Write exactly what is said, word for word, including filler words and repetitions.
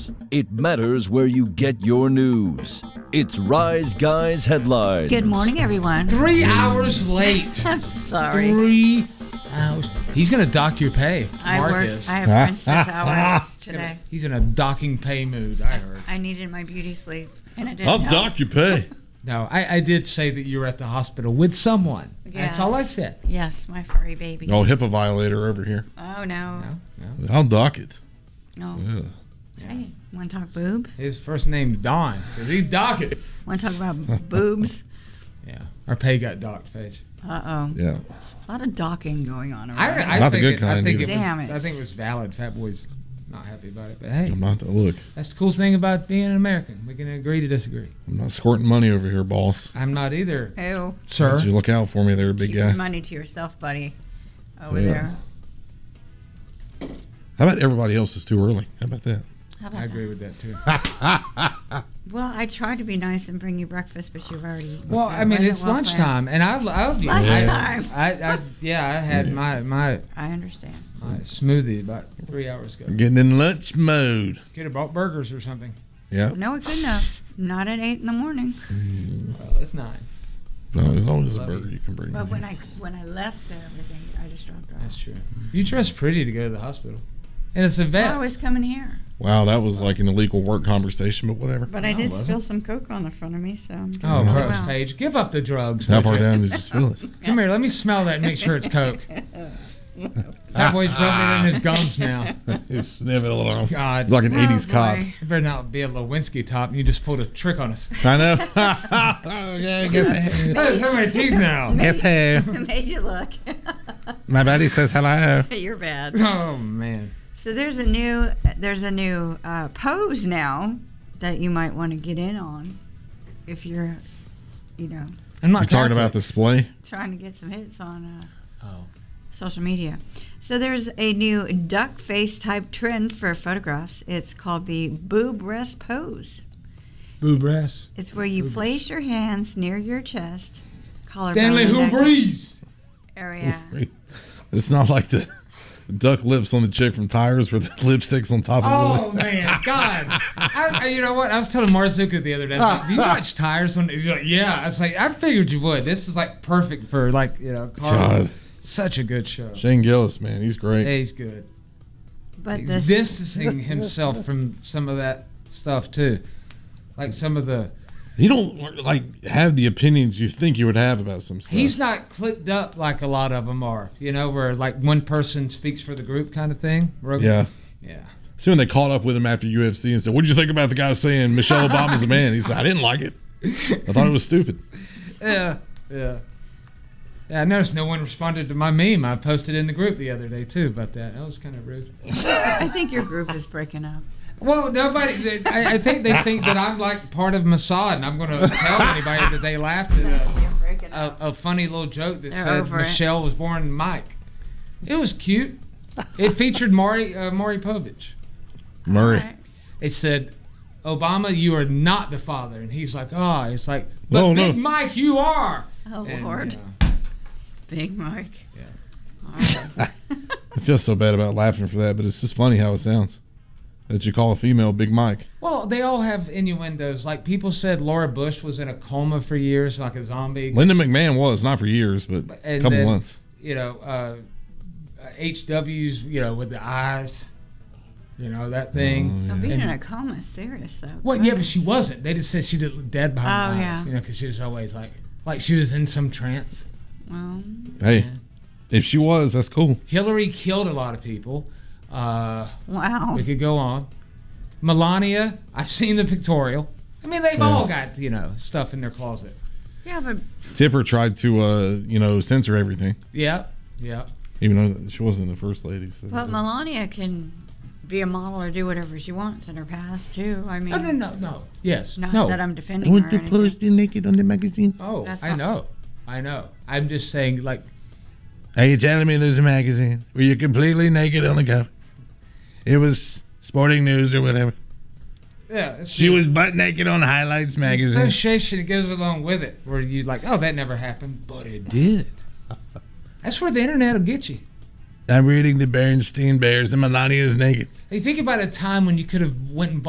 matters. It matters where you get your news. It's Rise Guys Headlines. Good morning, everyone. Three hours late. I'm sorry. Three hours. He's going to dock your pay. I Mark work. is. I have princess hours today. He's in a docking pay mood, I heard. I needed my beauty sleep, and it didn't I'll help. dock your pay. No, I, I did say that you were at the hospital with someone. Yes. That's all I said. Yes, my furry baby. Oh, HIPAA violator over here. Oh, no. No, no. I'll dock it. No. Ugh. Hey, want to talk boob? His first name's Don, because he's docking. Want to talk about boobs? Yeah. Our pay got docked, Paige. Uh-oh. Yeah. A lot of docking going on around. I, I Not the think good it, I kind, think it either. was, Damn it. I think it was valid. Fat Boy's not happy about it. But hey, I'm not. Look, that's the cool thing about being an American. We can agree to disagree. I'm not squirting money over here, boss. I'm not either, Ew. sir. Why don't you look out for me there, big Keep guy. your money to yourself, buddy. Over Yeah. there. How about everybody else is too early? How about that? How about I agree with that, too. that? Well, I tried to be nice and bring you breakfast, but you've already eaten. Well, so I mean, it it's wasn't well planned. lunchtime, and I love you. Lunchtime. I, I, I, yeah, I had my, my, I understand. my smoothie about three hours ago. Getting in lunch mode. Could have bought burgers or something. Yeah. No, it couldn't have. Not at eight in the morning. Well, it's nine. No, there's always a Love burger you. you can bring. But in when here. I when I left there, it was eight. I just dropped her off. That's true. You dress pretty to go to the hospital. And it's a vet. Well, I was coming here, Wow, that was like an illegal work conversation, but whatever. but I No, did it wasn't. spill some Coke on the front of me, so. I'm doing Oh, pretty gross, well. Paige. Give up the drugs. How would far you? down did you spill it? Come here. Let me smell that and make sure it's Coke. Fat Boy's rubbing it in his gums now. It's sniffing a little. God. Like an Oh, eighties cop. boy. You better not be a Lewinsky top. You just pulled a trick on us. I know. Okay, get the I have my teeth now. It made you look. My buddy says hello. You're bad. Oh, man. So there's a new there's a new uh, pose now that you might want to get in on if you're, you know, I'm not You're talking about Catholic. the splay? trying to get some hits on uh, Oh. social media. So there's a new duck face type trend for photographs. It's called the boob rest pose. Boob rest. It's where you place your hands near your chest, collarbone, Stanley and Who neck breathes. area. It's not like the duck lips on the chick from Tires where the lipstick's on top of Oh, it. man. God. I, I, you know what? I was telling Marzuka the other day. I was like, do you watch Tires? On? He's like, yeah. I was like, I figured you would. This is like perfect for like, you know, car. God. Such a good show. Shane Gillis, man, he's great. Yeah, he's good. But He's this, distancing himself from some of that stuff too, like some of the. He don't like have the opinions you think you would have about some stuff. He's not clicked up like a lot of them are, you know, where like one person speaks for the group kind of thing. Rogan. Yeah. Yeah. See when they caught up with him after U F C and said, "What did you think about the guy saying Michelle Obama's a man?" He said, "I didn't like it. I thought it was stupid." Yeah. Yeah. Yeah, I noticed no one responded to my meme I posted in the group the other day too about that. That was kind of rude. I think your group is breaking up. Well, nobody. They, I, I think they think that I'm like part of Mossad, and I'm going to tell anybody that they laughed at a, breaking a, a funny little joke that They're said over it. Michelle was born Mike. It was cute. It featured Maury uh, Maury Povich. Murray. All right. It said, "Obama, you are not the father," and he's like, "Oh," it's like, "But No, Big no. Mike, you are." Oh, And, Lord. you know, Big Mike. Yeah. All right. I feel so bad about laughing for that, but it's just funny how it sounds. That you call a female Big Mike. Well, they all have innuendos. Like people said, Laura Bush was in a coma for years, like a zombie. Linda McMahon was, not for years, but a And couple then, months. You know, uh, H W's, you know, with the eyes, you know, that thing. Well, being And- in a coma is serious, though. Well, yeah, but Goodness. she wasn't. They just said she looked dead behind Oh, the yeah. eyes, you know, because she was always like, like she was in some trance. Well, Hey, if she was, that's cool. Hillary killed a lot of people. Uh, wow. we could go on. Melania, I've seen the pictorial. I mean, they've Yeah. all got, you know, stuff in their closet. Yeah, but Tipper tried to, uh, you know, censor everything, Yeah, yeah. even though she wasn't the first lady. So well, Melania can be a model or do whatever she wants in her past too. I mean, No, no, no, no. Yes, not no. that I'm defending her. or anything. you naked on the magazine? Oh, That's I not- know. I know. I'm just saying, like, Are you telling me there's a magazine where you're completely naked on the cover? It was Sporting News or whatever. yeah. It's She just- was butt naked on Highlights magazine. association that goes along with it, where you like, oh, that never happened, but it did. That's where the internet will get you. I'm reading the Berenstain Bears and Melania's naked. Hey, think about a time when you could have went and